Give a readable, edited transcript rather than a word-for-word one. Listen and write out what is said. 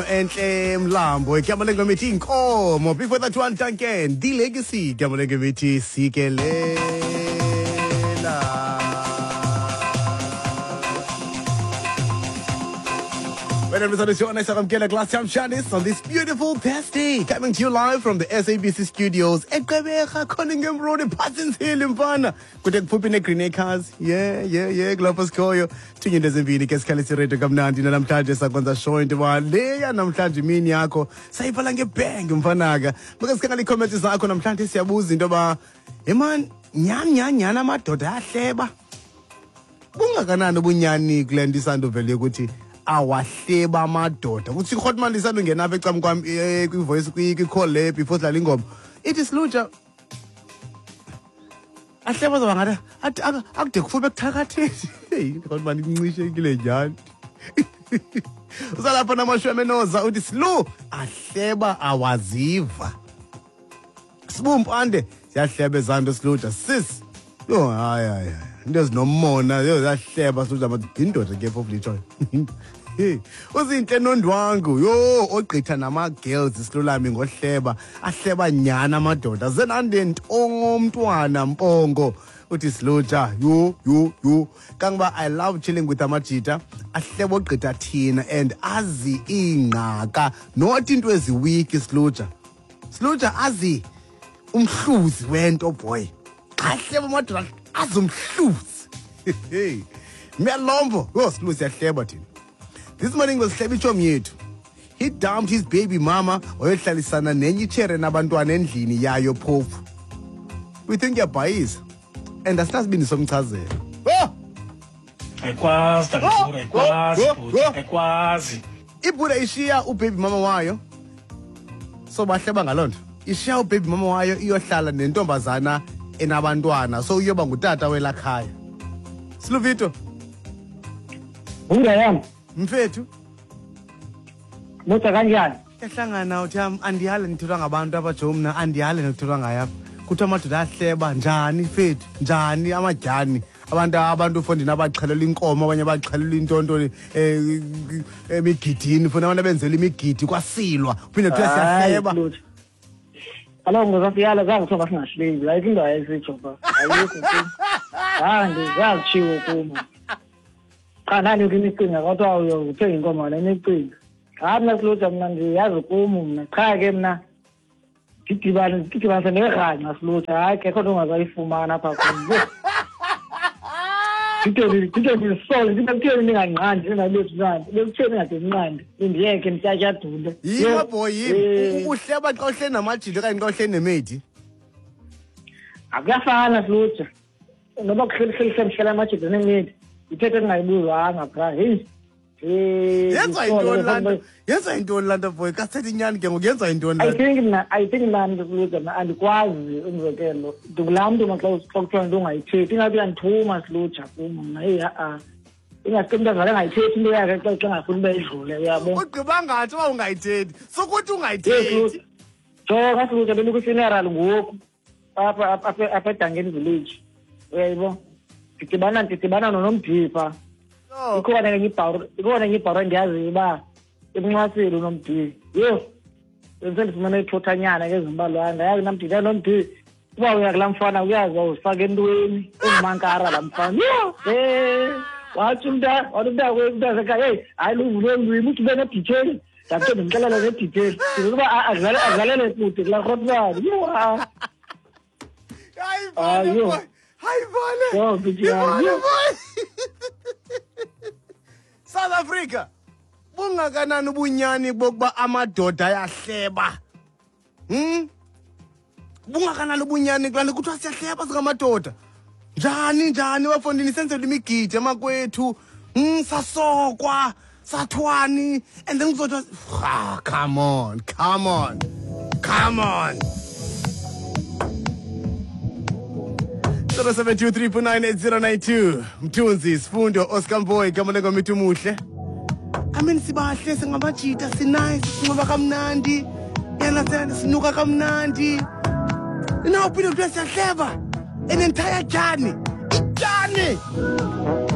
Enhle Mlambo igama lengoma ithi Inkomo. Before that one Duncan The Legacy igama lengoma ithi Sikelela. When everybody is on Glass Time Shanice on this beautiful Thursday, coming to you live from the SABC studios. Eqebeha Cunningham Road, Parsons Hill, Mfana. Kude kuphi ne-Green Acres. Yeah, kulapho sikhoyo. Sithunywe ezimbini ke sikhalise radio kamnandi namhlanje sakwenza show into leya namhlanje imini yakho. Sayivala ngebang mfanaka. Maka sikhangala i-comments zakho namhlanje siyabuza into ba, man, nyana amadoda ayahleba. Bungakanani ubunyani kule nto isanduvele ukuthi awahleba amadoda kuthi Hotman lisandungena apha ecam kwami kwi-voice kwi-call le before sidlala ingoma ithi Silutsha ahleba zabangathi akude kufube kuthakatheni. Hey Hotman incishe kile njani. Usalapha namashweme noza uthi Silu ahleba awaziva. Sibumpande siyahleba ezanto Silutsha sis. Yo hayi into ezinomona ziyahleba Silutsha indoda ke phofu litsho. Uzinhle nondwangu yo ogqitha nama girls isilulami ngohleba ahleba nyana amadoda zenande ntongomntwana mpongo uthi Silutsha yo kangiba I love chilling with amajita ahleba ogqitha thina and azi ingqaka not into eziwiki Silutsha azi umhluzi wento boy ahleba amadoda azumhluzi. Miyalombo yo Silutsha yahleba thina. This morning was Hlebichom yethu. He dumped his baby mama wayohlalisana nenye ichere nabantwana endlini yayo phofu. We think yabhayisa and asasibini somchazelo. Ayikwazi. Ibhuda ishiya ubaby mama wayo. So bahleba ngalonto. Ishiya ubaby mama wayo iyohlala nentombazana enabantwana so uyoba ngutata welakhaya. Siluvito. Bhuda yami. Mfethu Mutha kanjani? Ehlangana uthi andiyale ngithulwa ngabantu abajomna andiyale ngithulwa ngayapha. Kuthi amadoda ahleba njani mfethu? Njani amajani? Abantu ufondini abaxhelela inkomo abanye abaxhelela intonto emigidini funa abantu benzela imigidi kwasilwa. Uphinde kuthi siyahleba. Alo ngozafiyala zangithoba singashileki la into ayisitsho ba. Ayikho kuthi. Ngazichiwe kuma. Kanani ukinicinga kodwa uyothenga inkomo lenicinga. Mina Silutsha mina ndiyazi ukumu mina cha ke mina ngidibana nerhanya Silutsha hayi ke kodwa ungazayifumana apha kuyo. Ngidebe isole ngikutheni ninganqandi nalezi nqandi. Bekutheni ngade nqandi indiyeke mtyatyadule. Yima boy uhleba xa uhleli namajito kanye xa uhleli nemedi. Akuyafana Silutsha. Ngoba kuhlela amajito nemedi. Ithethe ngayibuzanga cha hey yenza intoni landa boy kasethi nyani ke ngokuyenza intoni I think man Silutsha andikwazi umzekelo ndikulamntu maxa kuthiwa into ungayithethi ingabe uyandithuma Silutsha mina hey ingasiqinta ngale ngayithethi into yakhe xa ngafuni beyidlule uyabo ugqiba ngathi uba ungayithethi sokuthi ungayithethi jonga Silutsha beluku-funeral ngoku apha eDangeni village uyayibo ndidibana noNomdipa ikhona ngenye ibharo endiyaziyo uba emnxwasile uNomdipa yo sendifumene ithothanyana ke ezimbalwana ndayazi namdida noMdipa uba uya kulaa mfana uyazi wawuzifaka entweni engumankara laa mfana yo wathi umntasekhaya heyi hayi luvule lwimi uthi ube neditheli ndaphe ndimxelela neditheli uba adlalele kude kulaa rhotbani yo Hi, Vale. South Africa. Bungakanani ubunyani bokuba amadoda ayahleba. Bungakanani ubunyani kulana kuthiwa siyahleba singamadoda. Njani bafondini senzela imigidi emakwethu. Sasokwa, sathwani and then kuzothi come on. 0723498092 Mthunzi Sifundo Oscar Mboyi igama lengoma ithi Muhle. Sibahle singamajita sinice singoba kamnandi yana sinuka kamnandi. Now uphinde kuthiwa siyahleba an entire journey.